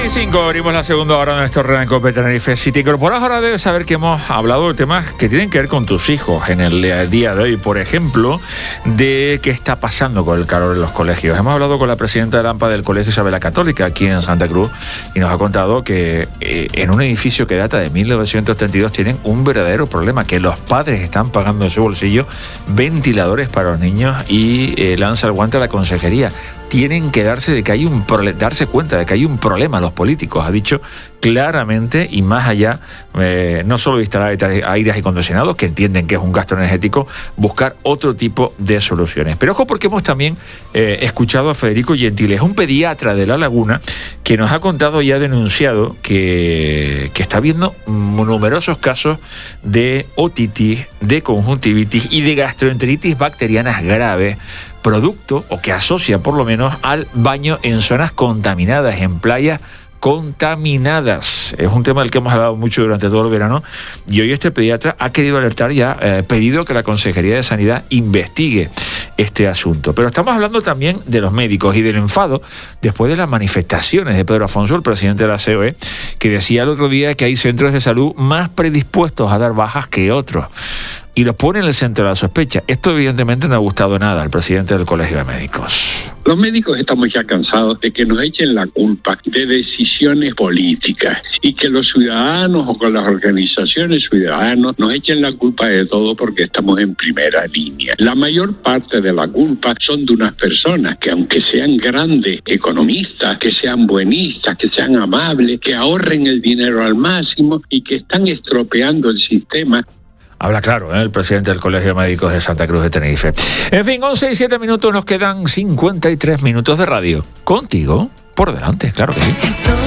11:25, abrimos la segunda hora de nuestro Real Cope Tenerife. Si te incorporas ahora debes saber que hemos hablado de temas que tienen que ver con tus hijos en el día de hoy. Por ejemplo, de qué está pasando con el calor en los colegios. Hemos hablado con la presidenta de la AMPA del Colegio Isabel la Católica aquí en Santa Cruz y nos ha contado que en un edificio que data de 1932 tienen un verdadero problema, que los padres están pagando de su bolsillo ventiladores para los niños y lanza el guante a la consejería. Tienen que darse cuenta de que hay un problema los políticos, ha dicho claramente, y más allá, no solo de instalar aires acondicionados, que entienden que es un gasto energético, buscar otro tipo de soluciones. Pero ojo, porque hemos también escuchado a Federico Gentile, es un pediatra de La Laguna, que nos ha contado y ha denunciado que está habiendo numerosos casos de otitis, de conjuntivitis y de gastroenteritis bacterianas graves, producto, o que asocia por lo menos, al baño en zonas contaminadas, en playas contaminadas. Es un tema del que hemos hablado mucho durante todo el verano y hoy este pediatra ha querido alertar y ha pedido que la Consejería de Sanidad investigue este asunto. Pero estamos hablando también de los médicos y del enfado después de las manifestaciones de Pedro Afonso, el presidente de la COE, que decía el otro día que hay centros de salud más predispuestos a dar bajas que otros y los pone en el centro de la sospecha. Esto evidentemente no ha gustado nada al presidente del Colegio de Médicos. Los médicos estamos ya cansados de que nos echen la culpa de decisiones políticas y que los ciudadanos o con las organizaciones ciudadanos nos echen la culpa de todo porque estamos en primera línea. La mayor parte de la culpa son de unas personas que, aunque sean grandes economistas, que sean buenistas, que sean amables, que ahorren el dinero al máximo y que están estropeando el sistema. Habla claro, el presidente del Colegio de Médicos de Santa Cruz de Tenerife. En fin, 11:07, nos quedan 53 minutos de radio. Contigo por delante, claro que sí.